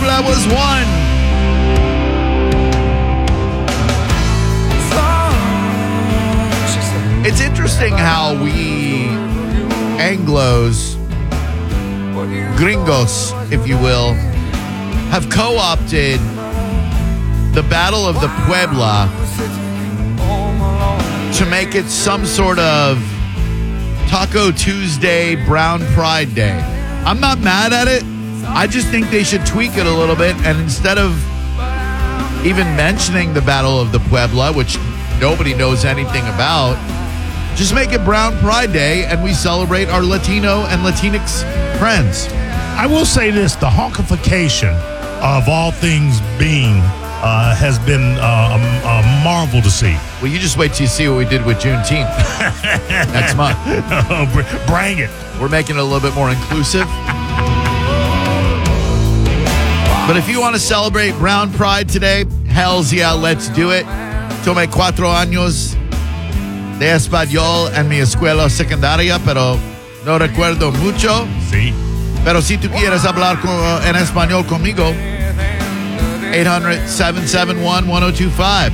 that was one. It's interesting how we Anglos, gringos, if you will, have co-opted the Battle of the Puebla to make it some sort of Taco Tuesday, Brown Pride Day. I'm not mad at it. I just think they should tweak it a little bit, and instead of even mentioning the Battle of the Puebla, which nobody knows anything about, just make it Brown Pride Day, and we celebrate our Latino and Latinx friends. I will say this, the honkification of all things being has been a marvel to see. Well, you just wait till you see what we did with Juneteenth next month. Bring it. We're making it a little bit more inclusive. But if you want to celebrate Brown Pride today, hells yeah, let's do it. Tomé 4 años de español en mi escuela secundaria, pero no recuerdo mucho. Sí. Pero si tú quieres hablar en español conmigo, 800-771-1025.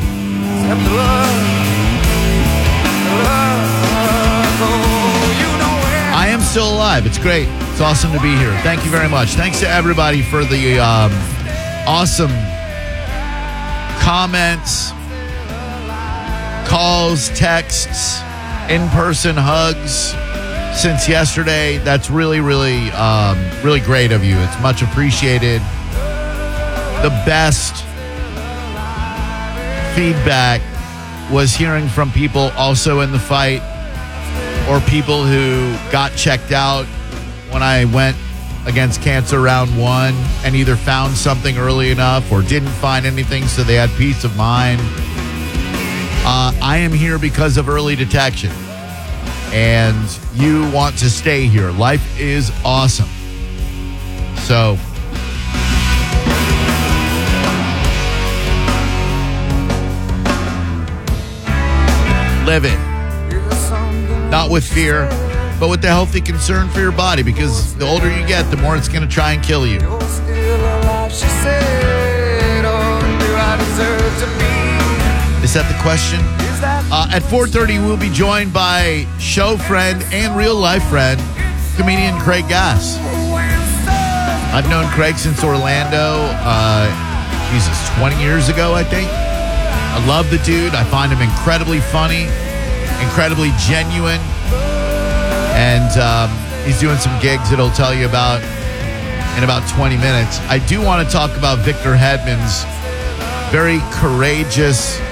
I am still alive. It's great. It's awesome to be here. Thank you very much. Thanks to everybody for the awesome comments, calls, texts, in-person hugs since yesterday. That's really, really, really great of you. It's much appreciated. The best feedback was hearing from people also in the fight, or people who got checked out when I went against Cancer round 1 and either found something early enough or didn't find anything, so they had peace of mind. I am here because of early detection, and you want to stay here. Life is awesome. So live it. Not with fear, but with the healthy concern for your body, because the older you get, the more it's going to try and kill you. Is that the question? At 4:30, we'll be joined by show friend and real-life friend, comedian Craig Gass. I've known Craig since Orlando, 20 years ago, I think. I love the dude. I find him incredibly funny, incredibly genuine, and he's doing some gigs that he'll tell you about in about 20 minutes. I do want to talk about Victor Hedman's very courageous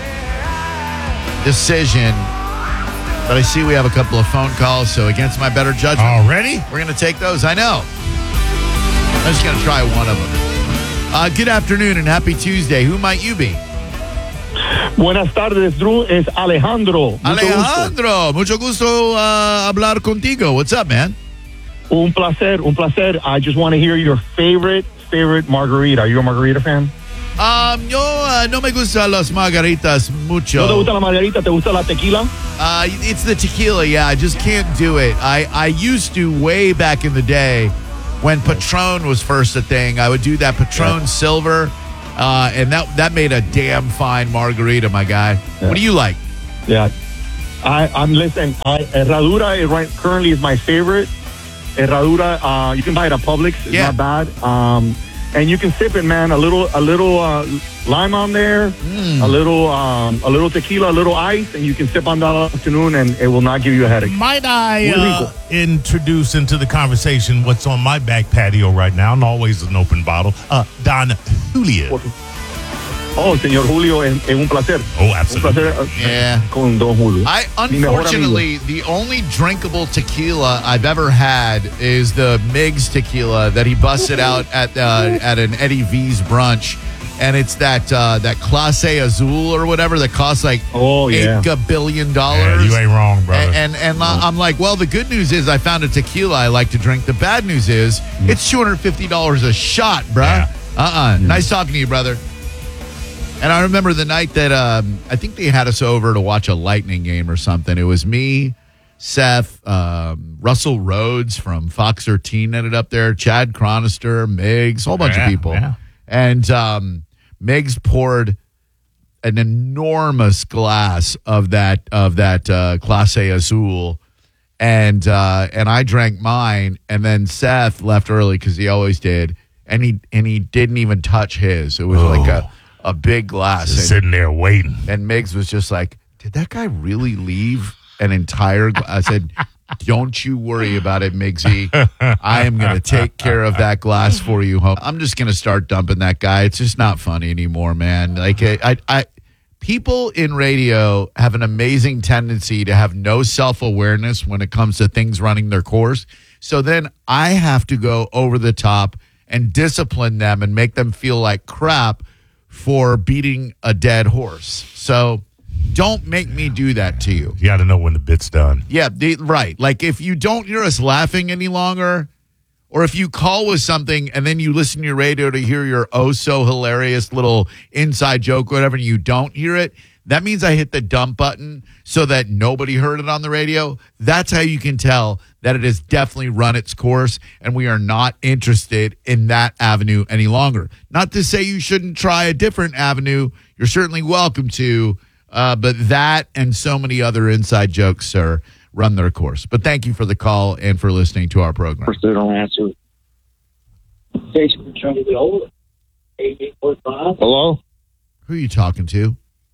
decision, but I see we have a couple of phone calls, so against my better judgment. Already? We're going to take those. I know. I'm just going to try one of them. Good afternoon and happy Tuesday. Who might you be? Buenas tardes, Drew. Es Alejandro. Alejandro, mucho gusto hablar contigo. What's up, man? Un placer, un placer. I just want to hear your favorite margarita. Are you a margarita fan? Yo no me gustan las margaritas mucho. ¿No te gusta la margarita? ¿Te gusta la tequila? It's the tequila, yeah. I just can't do it. I used to way back in the day when Patron was first a thing. I would do that Patron Silver, and that made a damn fine margarita, my guy. Yeah. What do you like? Yeah. I'm listening. Herradura currently is my favorite. Herradura, you can buy it at Publix. It's not bad. And you can sip it, man. A little lime on there, a little tequila, a little ice, and you can sip on that afternoon, and it will not give you a headache. Might I introduce into the conversation what's on my back patio right now, and always an open bottle, Don Julio. Oh, Señor Julio, es un placer. Oh, absolutely. Un placer, yeah. Con Don Julio. Unfortunately, the only drinkable tequila I've ever had is the Miggs tequila that he busted out at an Eddie V's brunch. And it's that Clase Azul or whatever that costs like $8 billion. Yeah, you ain't wrong, brother. And I'm like, well, the good news is I found a tequila I like to drink. The bad news is it's $250 a shot, bruh. Yeah. Nice talking to you, brother. And I remember the night that I think they had us over to watch a Lightning game or something. It was me, Seth, Russell Rhodes from Fox 13 ended up there, Chad Chronister, Miggs, a whole bunch of people. Yeah. And Miggs poured an enormous glass of that Clase Azul, and I drank mine, and then Seth left early because he always did, and he didn't even touch his. It was like a big glass, just sitting there waiting. And Miggs was just like, "Did that guy really leave an entire?" I said, "Don't you worry about it, Miggsy. I am going to take care of that glass for you. I'm just going to start dumping that guy. It's just not funny anymore, man. Like I people in radio have an amazing tendency to have no self-awareness when it comes to things running their course. So then I have to go over the top and discipline them and make them feel like crap for beating a dead horse. So don't make me do that to you. You got to know when the bit's done. Yeah, right. Like if you don't hear us laughing any longer, or if you call with something and then you listen to your radio to hear your oh-so-hilarious little inside joke or whatever, and you don't hear it, that means I hit the dump button so that nobody heard it on the radio. That's how you can tell that it has definitely run its course, and we are not interested in that avenue any longer. Not to say you shouldn't try a different avenue. You're certainly welcome to, but that and so many other inside jokes, sir, run their course. But thank you for the call and for listening to our program. Of course, they don't answer. Hello? Who are you talking to?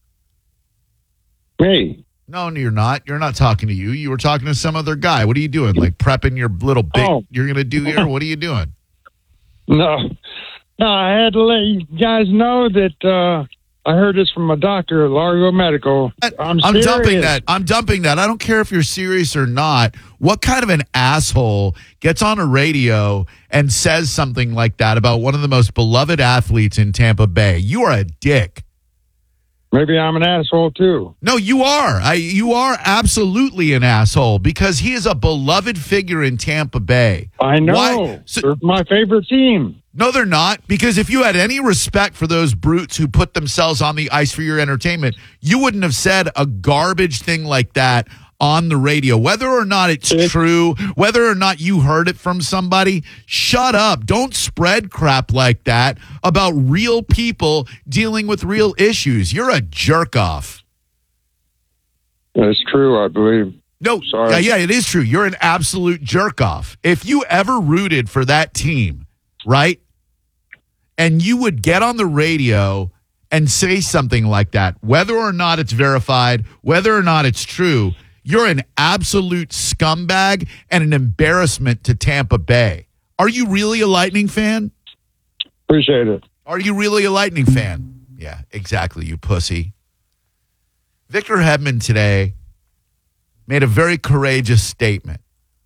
Hey. No, you're not. You're not talking to you. You were talking to some other guy. What are you doing? Like prepping your little bit you're going to do here? What are you doing? No, I had to let you guys know that I heard this from a doctor at Largo Medical. I'm dumping that. I'm dumping that. I don't care if you're serious or not. What kind of an asshole gets on a radio and says something like that about one of the most beloved athletes in Tampa Bay? You are a dick. Maybe I'm an asshole too. No, you are. You are absolutely an asshole because he is a beloved figure in Tampa Bay. I know. They're my favorite team. No, they're not. Because if you had any respect for those brutes who put themselves on the ice for your entertainment, you wouldn't have said a garbage thing like that on the radio. Whether or not it's true, whether or not you heard it from somebody, shut up. Don't spread crap like that about real people dealing with real issues. You're a jerk off. That's true, I believe. No, sorry. Yeah, it is true. You're an absolute jerk off. If you ever rooted for that team, right? And you would get on the radio and say something like that, whether or not it's verified, whether or not it's true, you're an absolute scumbag and an embarrassment to Tampa Bay. Are you really a Lightning fan? Appreciate it. Are you really a Lightning fan? Yeah, exactly, you pussy. Victor Hedman today made a very courageous statement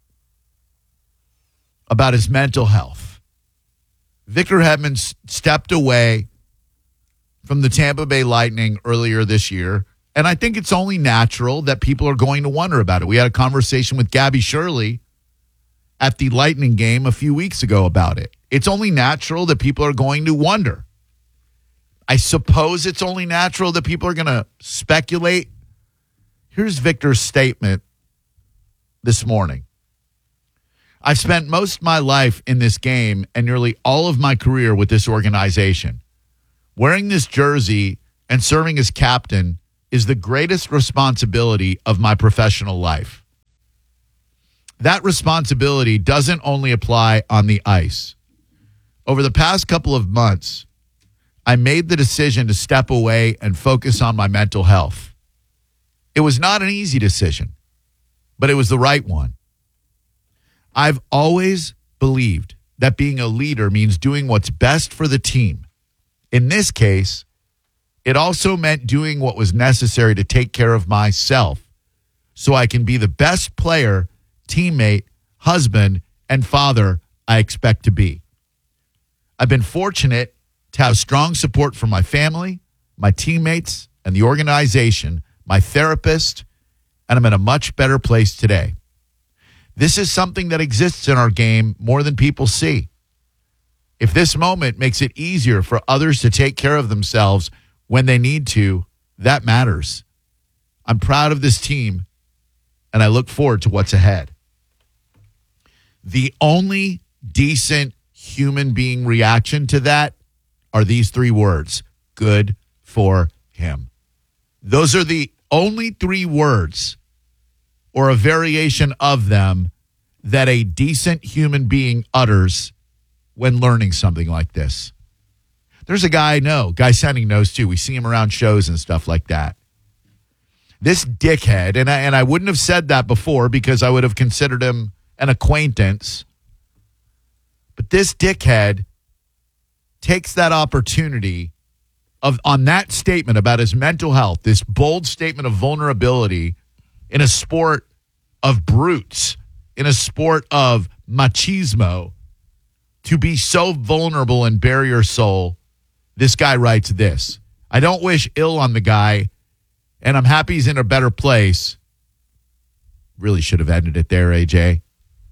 about his mental health. Victor Hedman stepped away from the Tampa Bay Lightning earlier this year, and I think it's only natural that people are going to wonder about it. We had a conversation with Gabby Shirley at the Lightning game a few weeks ago about it. It's only natural that people are going to wonder. I suppose it's only natural that people are going to speculate. Here's Victor's statement this morning. I've spent most of my life in this game and nearly all of my career with this organization. Wearing this jersey and serving as captain is the greatest responsibility of my professional life. That responsibility doesn't only apply on the ice. Over the past couple of months, I made the decision to step away and focus on my mental health. It was not an easy decision, but it was the right one. I've always believed that being a leader means doing what's best for the team. In this case, it also meant doing what was necessary to take care of myself so I can be the best player, teammate, husband, and father I expect to be. I've been fortunate to have strong support from my family, my teammates, and the organization, my therapist, and I'm in a much better place today. This is something that exists in our game more than people see. If this moment makes it easier for others to take care of themselves when they need to, that matters. I'm proud of this team, and I look forward to what's ahead. The only decent human being reaction to that are these 3 words: good for him. Those are the only 3 words or a variation of them that a decent human being utters when learning something like this. There's a guy I know, Guy Sending knows too. We see him around shows and stuff like that. This dickhead, and I wouldn't have said that before because I would have considered him an acquaintance, but this dickhead takes that opportunity on that statement about his mental health, this bold statement of vulnerability in a sport of brutes, in a sport of machismo, to be so vulnerable and bare your soul. This guy writes this: I don't wish ill on the guy, and I'm happy he's in a better place. Really should have ended it there, AJ.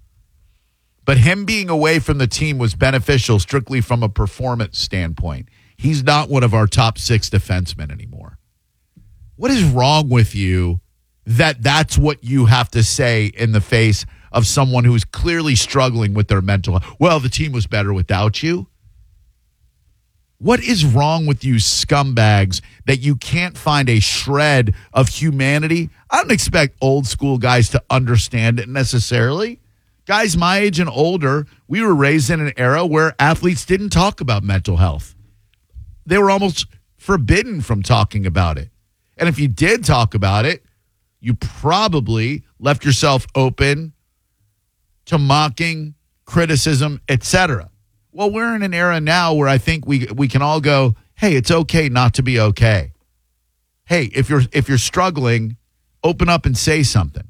But him being away from the team was beneficial strictly from a performance standpoint. He's not one of our top 6 defensemen anymore. What is wrong with you that that's what you have to say in the face of someone who's clearly struggling with their mental health? Well, the team was better without you. What is wrong with you scumbags that you can't find a shred of humanity? I don't expect old school guys to understand it necessarily. Guys my age and older, we were raised in an era where athletes didn't talk about mental health. They were almost forbidden from talking about it. And if you did talk about it, you probably left yourself open to mocking, criticism, etc. Well, we're in an era now where I think we can all go, hey, it's okay not to be okay. Hey, if you're struggling, open up and say something.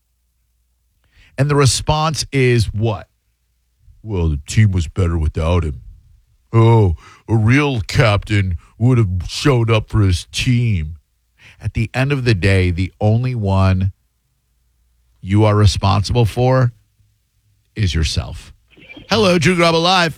And the response is what? Well, the team was better without him. Oh, a real captain would have showed up for his team. At the end of the day, the only one you are responsible for is yourself. Hello, Drew Garabo Live.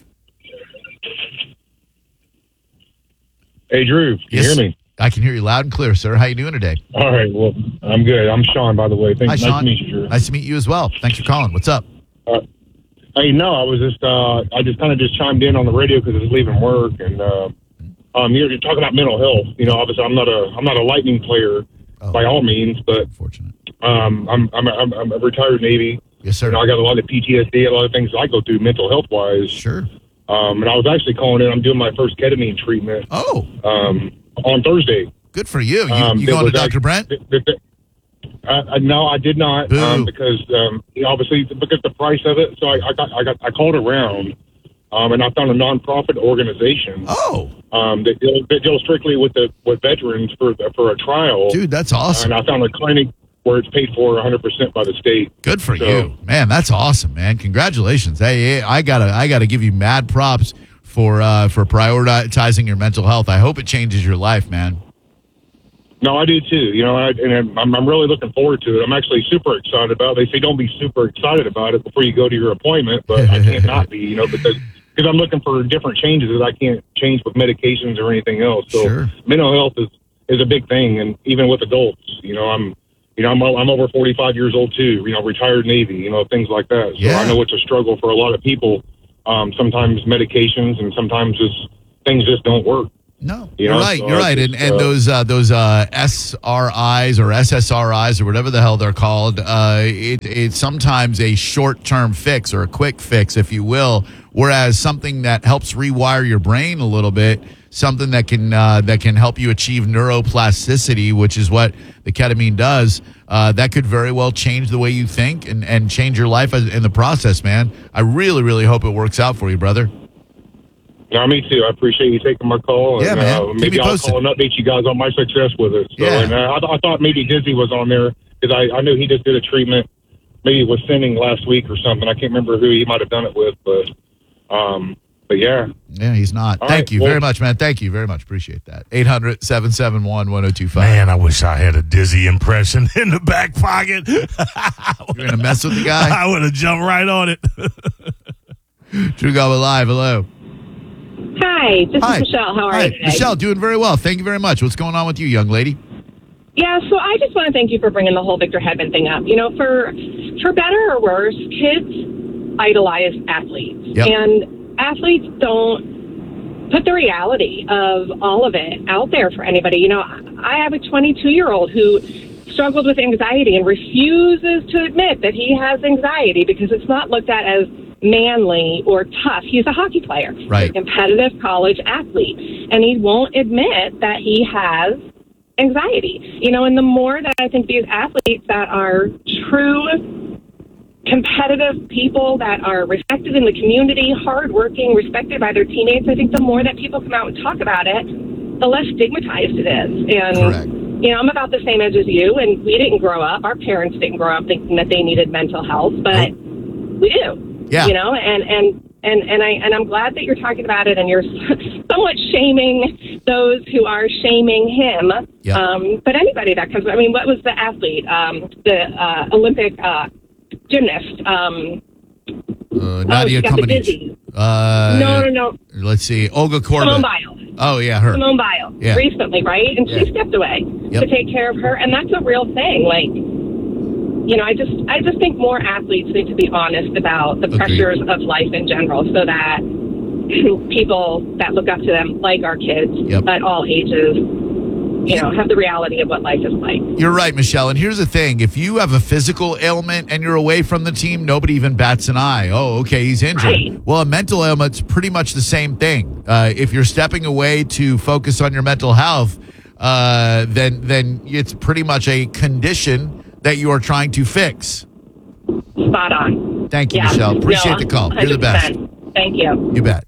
Hey, Drew, can you hear me? I can hear you loud and clear, sir. How you doing today? All right, well, I'm good. I'm Sean, by the way. Hi, Sean. Nice to meet you, Drew. Nice to meet you as well. Thanks for calling. What's up? Hey, no, I was I just kind of chimed in on the radio because I was leaving work, and you're talking about mental health. You know, obviously, I'm not a Lightning player by all means, but unfortunate. I'm a retired Navy. Yes, sir. You know, I got a lot of PTSD, a lot of things I go through mental health wise. Sure. And I was actually calling in. I'm doing my first ketamine treatment. Oh. On Thursday. Good for you. You going to Dr. Brent? No, I did not, because obviously because the price of it. So I called around, and I found a nonprofit organization. Oh, that deals strictly with veterans for a trial. Dude, that's awesome. And I found a clinic where it's paid for 100% by the state. Good for you, man. That's awesome, man. Congratulations. Hey, I gotta give you mad props for prioritizing your mental health. I hope it changes your life, man. No, I do too. You know, and I'm really looking forward to it. I'm actually super excited about it. They say don't be super excited about it before you go to your appointment, but I can't not be, you know, because I'm looking for different changes that I can't change with medications or anything else. So sure. Mental health is a big thing, and even with adults, I'm over 45 years old too. You know, retired Navy, you know, things like that. So yeah. I know it's a struggle for a lot of people. Sometimes medications and sometimes things just don't work. No, you're right. So you're right. And those SRIs or SSRIs or whatever the hell they're called, it's sometimes a short-term fix or a quick fix, if you will, whereas something that helps rewire your brain a little bit, something that can help you achieve neuroplasticity, which is what the ketamine does, that could very well change the way you think and change your life in the process, man. I really, really hope it works out for you, brother. No, me too. I appreciate you taking my call. Yeah, man. Maybe I'll call and update you guys on my success with it. So, yeah. And I thought maybe Dizzy was on there because I knew he just did a treatment. Maybe it was sending last week or something. I can't remember who he might have done it with, but yeah. Yeah, he's not. Thank you very much, man. Thank you very much. Appreciate that. 800-771-1025. Man, I wish I had a Dizzy impression in the back pocket. You're going to mess with the guy? I would have jumped right on it. Drew Garabo Live. Hello. Hi, this is Michelle. How are you today? Michelle, doing very well. Thank you very much. What's going on with you, young lady? Yeah, so I just want to thank you for bringing the whole Victor Hedman thing up. You know, for better or worse, kids idolize athletes. Yep. And athletes don't put the reality of all of it out there for anybody. You know, I have a 22-year-old who struggled with anxiety and refuses to admit that he has anxiety because it's not looked at as manly or tough. He's a hockey player, right? A competitive college athlete, and he won't admit that he has anxiety. You know, and the more that I think these athletes that are true competitive people that are respected in the community, hardworking, respected by their teammates, I think the more that people come out and talk about it, the less stigmatized it is. And correct. You know, I'm about the same age as you, and we didn't grow up. Our parents didn't grow up thinking that they needed mental health, but we do. Yeah. You know, and I'm glad that you're talking about it, and you're somewhat shaming those who are shaming him. Yep. But anybody that comes, I mean, what was the athlete, the Olympic gymnast? Nadia Comaneci. No. Let's see, Olga Korbut. Simone Biles. Oh yeah, her. Simone Biles. Yeah. Recently, right? And she stepped away to take care of her, and that's a real thing. Like, you know, I just think more athletes need to be honest about the pressures of life in general, so that people that look up to them, like our kids at all ages, you know, have the reality of what life is like. You're right, Michelle. And here's the thing. If you have a physical ailment and you're away from the team, nobody even bats an eye. Oh, okay, he's injured. Right. Well, a mental ailment's pretty much the same thing. If you're stepping away to focus on your mental health, then it's pretty much a condition that you are trying to fix. Spot on. Thank you, Michelle. Appreciate the call. 100%. You're the best. Thank you. You bet.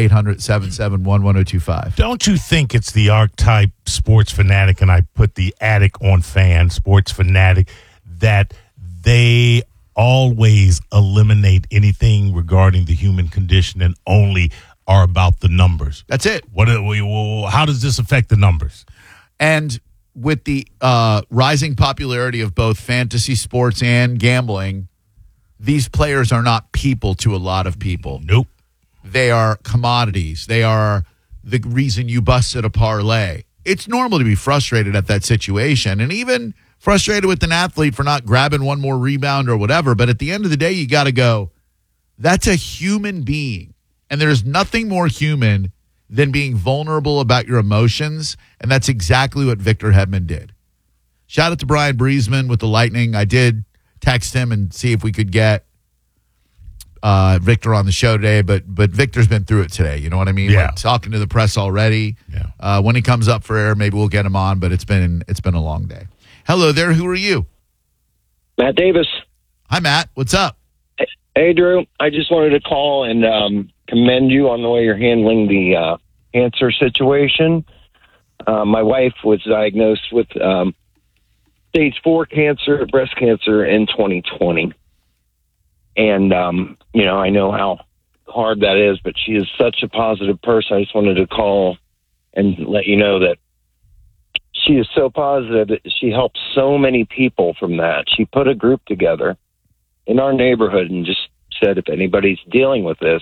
800-771-1025. Don't you think it's the archetype sports fanatic, and I put the attic on fan, sports fanatic, that they always eliminate anything regarding the human condition and only are about the numbers? That's it. How does this affect the numbers? And with the rising popularity of both fantasy sports and gambling, these players are not people to a lot of people. Nope. They are commodities. They are the reason you busted a parlay. It's normal to be frustrated at that situation, and even frustrated with an athlete for not grabbing one more rebound or whatever. But at the end of the day, you got to go, that's a human being. And there's nothing more human than being vulnerable about your emotions. And that's exactly what Victor Hedman did. Shout out to Brian Briesman with the Lightning. I did text him and see if we could get Victor on the show today, but Victor's been through it today. You know what I mean? Yeah. Like, talking to the press already. Yeah. When he comes up for air, maybe we'll get him on, but it's been a long day. Hello there. Who are you? Matt Davis. Hi, Matt. What's up? Hey, Drew. I just wanted to call and commend you on the way you're handling the cancer situation. My wife was diagnosed with stage 4 cancer, breast cancer, in 2020. And, you know, I know how hard that is, but she is such a positive person. I just wanted to call and let you know that she is so positive that she helped so many people from that. She put a group together in our neighborhood and just said if anybody's dealing with this,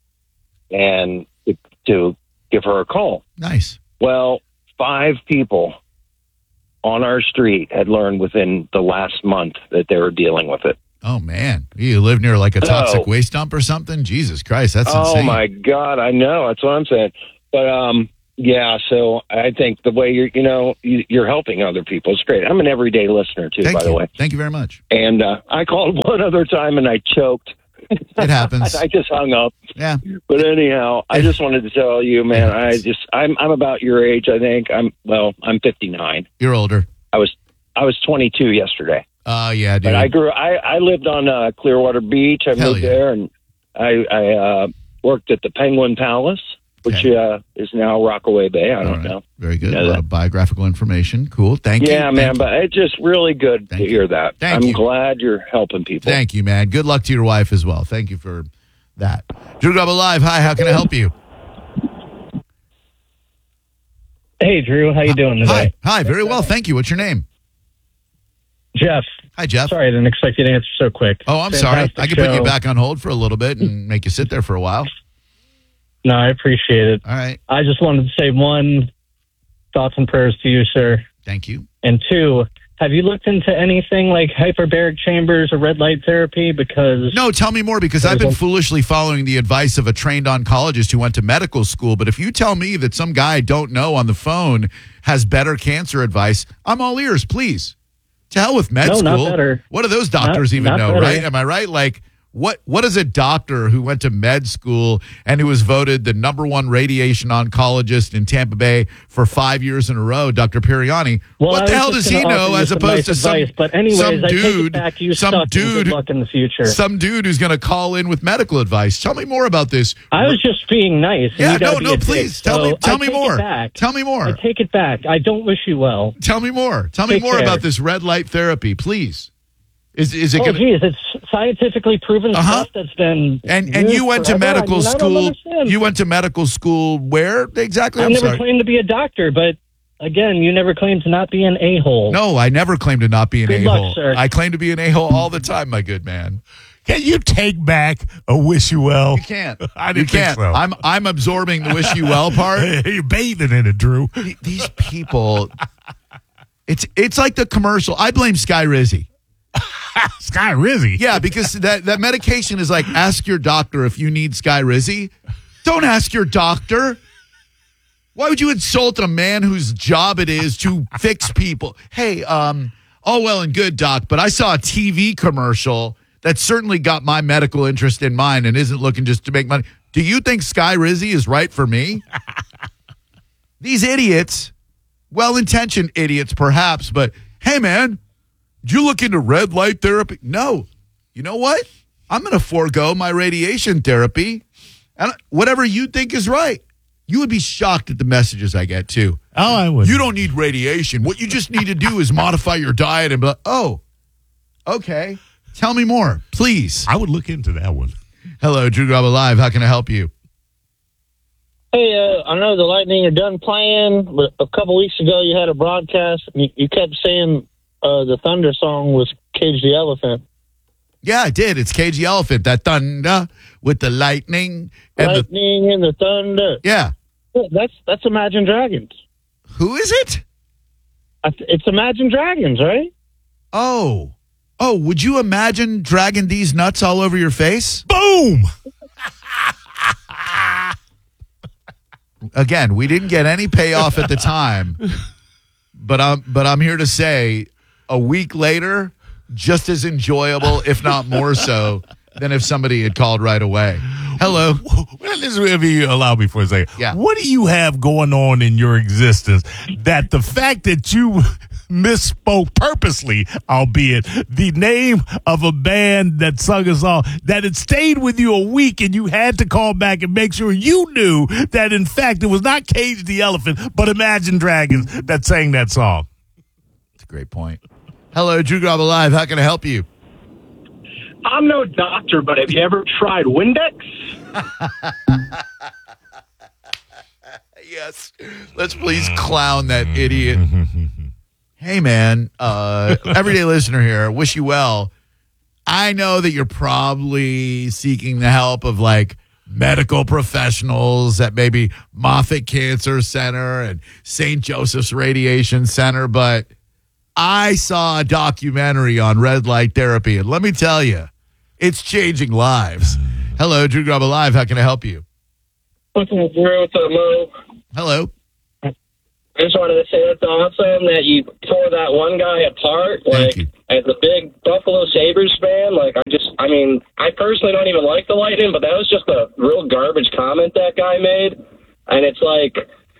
and to give her a call. Nice. Well, 5 people on our street had learned within the last month that they were dealing with it. Oh, man. You live near like a toxic waste dump or something? Jesus Christ, that's insane. Oh, my God. I know. That's what I'm saying. But, yeah, so I think the way you're helping other people is great. I'm an everyday listener, too, by the way. Thank you very much. And I called one other time and I choked. It happens. I just hung up. Yeah. But anyhow, I just wanted to tell you, man, I'm about your age, I think. I'm 59. You're older. I was 22 yesterday. Yeah, dude. But I lived on Clearwater Beach. I moved there, and I worked at the Penguin Palace, which is now Rockaway Bay. I don't know. Very good. A lot of biographical information. Cool. Thank you. Yeah, man, but it's just really good to hear that. I'm glad you're helping people. Thank you, man. Good luck to your wife as well. Thank you for that. Drew Garabo Live. Hi, how can I help you? Hey, Drew. How you doing today? Hi. Very well. Thank you. What's your name? Jeff. Hi, Jeff. Sorry, I didn't expect you to answer so quick. Oh, I'm sorry. I can put you back on hold for a little bit and make you sit there for a while. No, I appreciate it. All right. I just wanted to say one, thoughts and prayers to you, sir. Thank you. And 2, have you looked into anything like hyperbaric chambers or red light therapy? Because no, tell me more, because I've been foolishly following the advice of a trained oncologist who went to medical school. But if you tell me that some guy I don't know on the phone has better cancer advice, I'm all ears, please. To hell with med school. Not better. What do those doctors even know, better. right? Am I right? Like, what is a doctor who went to med school and who was voted the #1 radiation oncologist in Tampa Bay for 5 years in a row, Dr. Piriani? Well, what the hell does he know as opposed to some but anyways, some I take it dude, back. You some suck and dude, good luck in the future. some dude who's going to call in with medical advice? Tell me more about this. I was just being nice. Yeah, you gotta be a please dick, tell me I more. Take it back. Tell me more. I take it back. I don't wish you well. Tell me more. Tell me Take more care. about this red light therapy, please. Is it Oh, going to? geez, it's scientifically proven stuff that's been. And used you went to forever. medical I don't school. understand. You went to medical school where exactly? I I'm never sorry. claimed to be a doctor, but again, you never claimed to not be an a-hole. No, I never claimed to not be an Good luck, a-hole. sir. I claim to be an a-hole all the time, my good man. Can you take back a wish you well? You can't. I didn't you can't. think so. I'm absorbing the wish you well part. You're bathing in it, Drew. These people. It's like the commercial. I blame Sky Rizzy. Sky Rizzy. Yeah, because that medication is like, ask your doctor if you need Sky Rizzy. Don't ask your doctor. Why would you insult a man whose job it is to fix people? Hey, all well and good, doc, but I saw a TV commercial that certainly got my medical interest in mind and isn't looking just to make money. Do you think Sky Rizzy is right for me? These idiots, well-intentioned idiots perhaps, but hey, man, did you look into red light therapy? No. You know what? I'm going to forego my radiation therapy and whatever you think is right. You would be shocked at the messages I get, too. Oh, I would. You don't need radiation. What you just need to do is modify your diet and be like, oh, okay. Tell me more, please. I would look into that one. Hello, Drew Garabo Live. How can I help you? Hey, I know the Lightning are done playing, but a couple weeks ago you had a broadcast. And you kept saying the Thunder song was Cage the Elephant. Yeah, I did. It's Cage the Elephant. That thunder with the lightning. And Lightning and the thunder. Yeah. That's Imagine Dragons. Who is it? It's Imagine Dragons, right? Oh, would you imagine dragging these nuts all over your face? Boom! Again, we didn't get any payoff at the time, but I'm here to say a week later, just as enjoyable, if not more so, than if somebody had called right away. Hello. Well, this will be allow me for a second. Yeah. What do you have going on in your existence that the fact that you misspoke purposely, albeit the name of a band that sung a song, that it stayed with you a week and you had to call back and make sure you knew that in fact it was not Cage the Elephant, but Imagine Dragons that sang that song? That's a great point. Hello, Drew Garabo Live. How can I help you? I'm no doctor, but have you ever tried Windex? Yes. Let's please clown that idiot. Hey, man, everyday listener here, wish you well. I know that you're probably seeking the help of, like, medical professionals at maybe Moffitt Cancer Center and St. Joseph's Radiation Center, but I saw a documentary on red light therapy, and let me tell you, it's changing lives. Hello, Drew Garabo Live. How can I help you? What's up, Drew? What's up, Mo? Hello. I just wanted to say that's awesome that you tore that one guy apart. Thank you. As a big Buffalo Sabres fan, I personally don't even like the Lightning, but that was just a real garbage comment that guy made. And it's like,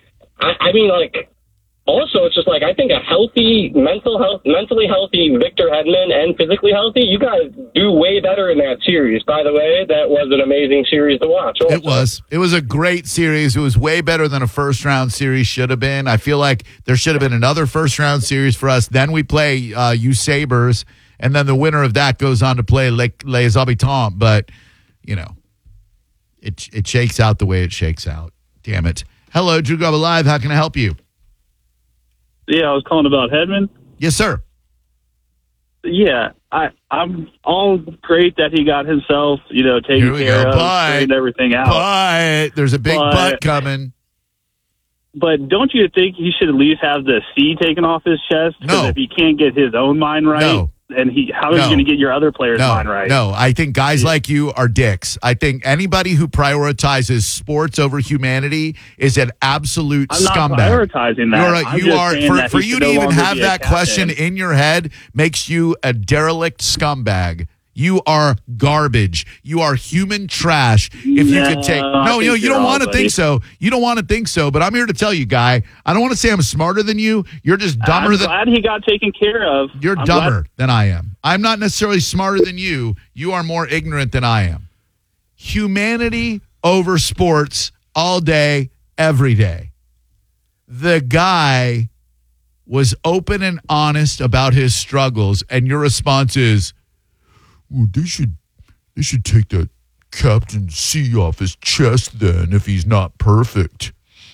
also, it's just like, I think a healthy, mentally healthy Victor Hedman and physically healthy, you guys do way better in that series. By the way, that was an amazing series to watch. Also. It was. It was a great series. It was way better than a first-round series should have been. I feel like there should have been another first-round series for us. Then we play you Sabres, and then the winner of that goes on to play Les Habitants. But, you know, it shakes out the way it shakes out. Damn it. Hello, Drew Garabo Live. How can I help you? Yeah, I was calling about Hedman. Yes, sir. Yeah, I'm all great that he got himself, Here taken we care go. of, But straightened everything out. there's a big but coming. But don't you think he should at least have the C taken off his chest? Because if he can't get his own mind right, and how is he going to get your other player's mind right? No, I think guys like you are dicks. I think anybody who prioritizes sports over humanity is an absolute scumbag. I'm not prioritizing that. For you to even have that question in your head makes you a derelict scumbag. You are garbage. You are human trash. If you could take you don't want to think so. You don't want to think so, but I'm here to tell you, guy. I don't want to say I'm smarter than you. You're just dumber than. I'm glad he got taken care of. You're dumber than I am. I'm not necessarily smarter than you. You are more ignorant than I am. Humanity over sports all day, every day. The guy was open and honest about his struggles, and your response is, well, they should take that Captain C off his chest then if he's not perfect.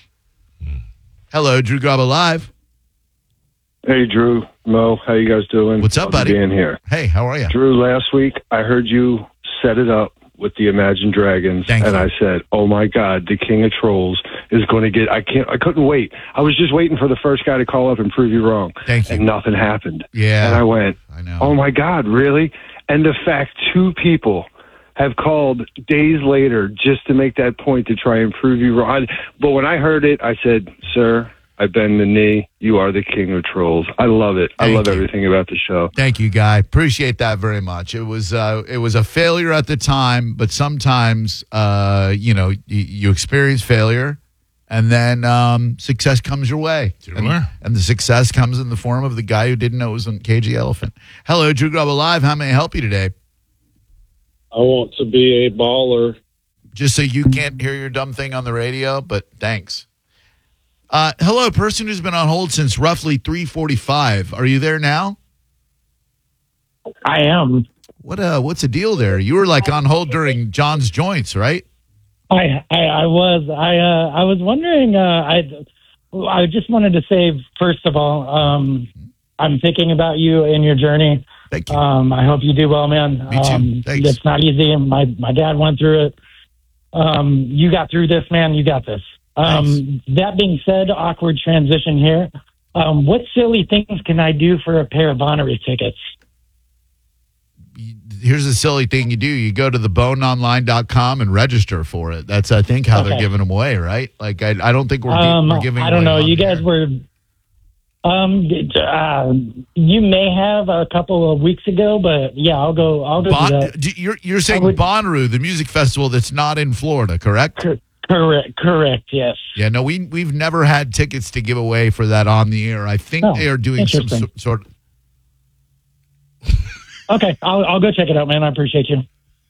Hello, Drew Garabo Live. Hey, Drew, Mo, how you guys doing? What's up, buddy? Being here. Hey, how are you? Drew, last week I heard you set it up with the Imagine Dragons, and I said, "Oh my God, the King of Trolls is going to get." I couldn't wait. I was just waiting for the first guy to call up and prove you wrong. Thank you. And nothing happened. Yeah, and I went, I know. "Oh my God, really?" And the fact 2 people have called days later just to make that point to try and prove you wrong. But when I heard it, I said, "Sir, I bend the knee. You are the King of Trolls." I love it. I love everything about the show. Thank you, Guy. Appreciate that very much. It was a failure at the time, but sometimes you experience failure, and then success comes your way. Sure. And the success comes in the form of the guy who didn't know it was a cagey elephant. Hello, Drew Garabo Live. How may I help you today? I want to be a baller. Just so you can't hear your dumb thing on the radio, but thanks. Hello, person who's been on hold since roughly 3:45. Are you there now? I am. What's the deal there? You were like on hold during John's Joints, right? I was. I was wondering. I just wanted to say, first of all, I'm thinking about you and your journey. Thank you. I hope you do well, man. Me too. Thanks. It's not easy. My dad went through it. You got through this, man. You got this. That being said, awkward transition here. What silly things can I do for a pair of Bonnaroo tickets? Here's a silly thing you do. You go to theboneonline.com and register for it. That's, I think, how they're giving them away, right? Like, I don't think we're giving I don't know. You guys were... you may have a couple of weeks ago, but yeah, I'll go do that. You're saying Bonnaroo, the music festival that's not in Florida, correct? Correct, yes. Yeah, no, we've never had tickets to give away for that on the air. I think they are doing some sort of... Okay, I'll go check it out, man. I appreciate you.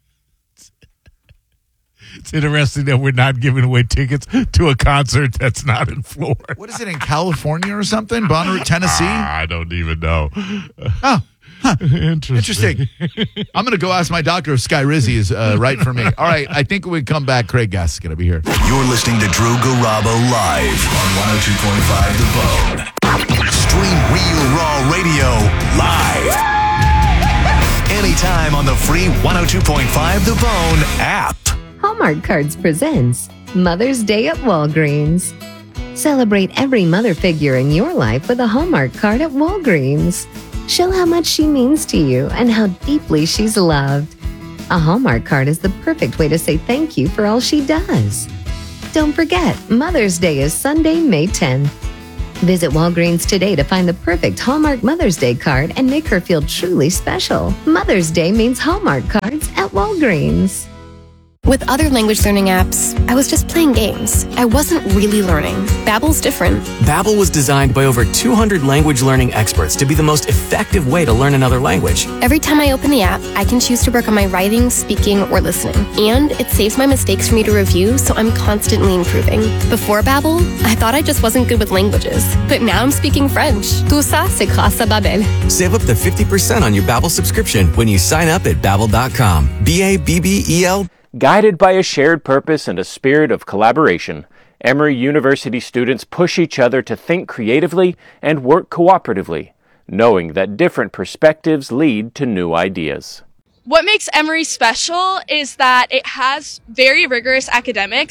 It's interesting that we're not giving away tickets to a concert that's not in Florida. What is it, in California or something? Bonnaroo, Tennessee? I don't even know. Oh, huh. Interesting. I'm going to go ask my doctor if Sky Rizzy is right for me. All right, I think when we come back, Craig Gass is going to be here. You're listening to Drew Garabo live on 102.5 The Bone. Stream Real Raw Radio live. Anytime on the free 102.5 The Bone app. Hallmark Cards presents Mother's Day at Walgreens. Celebrate every mother figure in your life with a Hallmark card at Walgreens. Show how much she means to you and how deeply she's loved. A Hallmark card is the perfect way to say thank you for all she does. Don't forget, Mother's Day is Sunday, May 10th. Visit Walgreens today to find the perfect Hallmark Mother's Day card and make her feel truly special. Mother's Day means Hallmark cards at Walgreens. With other language learning apps, I was just playing games. I wasn't really learning. Babbel's different. Babbel was designed by over 200 language learning experts to be the most effective way to learn another language. Every time I open the app, I can choose to work on my writing, speaking, or listening. And it saves my mistakes for me to review, so I'm constantly improving. Before Babbel, I thought I just wasn't good with languages. But now I'm speaking French. Tout ça, c'est grâce à Babbel. Save up to 50% on your Babbel subscription when you sign up at Babbel.com. Babbel. Guided by a shared purpose and a spirit of collaboration, Emory University students push each other to think creatively and work cooperatively, knowing that different perspectives lead to new ideas. What makes Emory special is that it has very rigorous academics,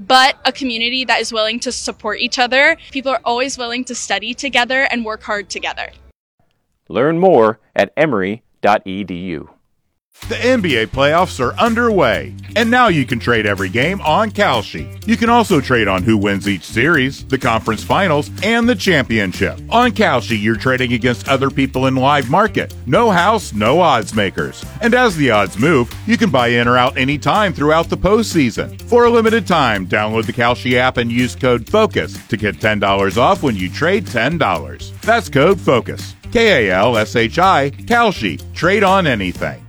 but a community that is willing to support each other. People are always willing to study together and work hard together. Learn more at emory.edu. The NBA playoffs are underway, and now you can trade every game on Kalshi. You can also trade on who wins each series, the conference finals, and the championship. On Kalshi, you're trading against other people in live market. No house, no odds makers. And as the odds move, you can buy in or out anytime throughout the postseason. For a limited time, download the Kalshi app and use code FOCUS to get $10 off when you trade $10. That's code FOCUS. Kalshi, Kalshi. Trade on anything.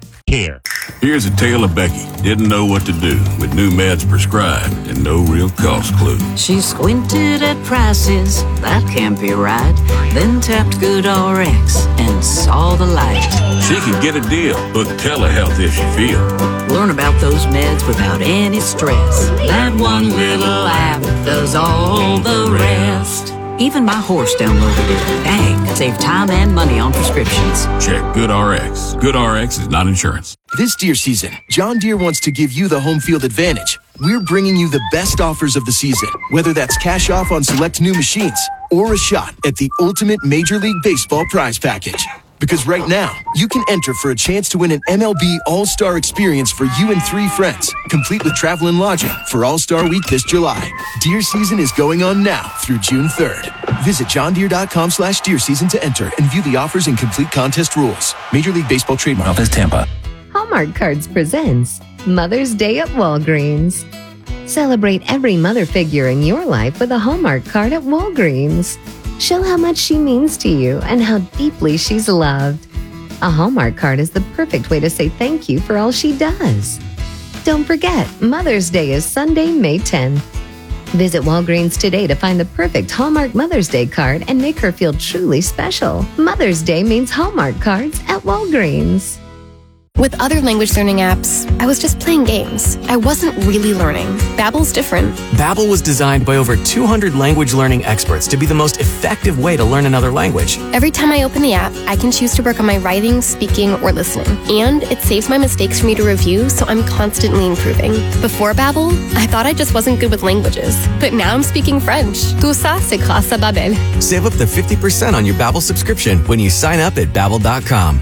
Here's a tale of Becky. Didn't know what to do with new meds prescribed and no real cost clue. She squinted at prices, that can't be right. Then tapped GoodRx and saw the light. She can get a deal, book telehealth if she feels. Learn about those meds without any stress. That one little app does all the rest. Even my horse downloaded it. Dang, save time and money on prescriptions. Check GoodRx. GoodRx is not insurance. This deer season, John Deere wants to give you the home field advantage. We're bringing you the best offers of the season, whether that's cash off on select new machines or a shot at the ultimate Major League Baseball prize package. Because right now, you can enter for a chance to win an MLB All-Star experience for you and 3 friends, complete with travel and lodging for All-Star Week this July. Deer season is going on now through June 3rd. Visit johndeere.com/deer season to enter and view the offers and complete contest rules. Major League Baseball trademark. Office Tampa. Hallmark Cards presents Mother's Day at Walgreens. Celebrate every mother figure in your life with a Hallmark card at Walgreens. Show how much she means to you and how deeply she's loved. A Hallmark card is the perfect way to say thank you for all she does. Don't forget, Mother's Day is Sunday, May 10th. Visit Walgreens today to find the perfect Hallmark Mother's Day card and make her feel truly special. Mother's Day means Hallmark cards at Walgreens. With other language learning apps, I was just playing games. I wasn't really learning. Babbel's different. Babbel was designed by over 200 language learning experts to be the most effective way to learn another language. Every time I open the app, I can choose to work on my writing, speaking, or listening. And it saves my mistakes for me to review, so I'm constantly improving. Before Babbel, I thought I just wasn't good with languages. But now I'm speaking French. Tout ça, c'est grâce à Babbel. Save up to 50% on your Babbel subscription when you sign up at Babbel.com.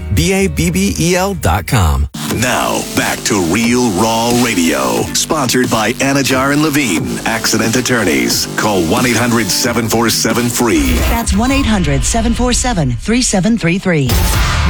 Babbel.com. Now, back to Real Raw Radio. Sponsored by Anajar and Levine, Accident Attorneys. Call 1-800-747-FREE. That's 1-800-747-3733.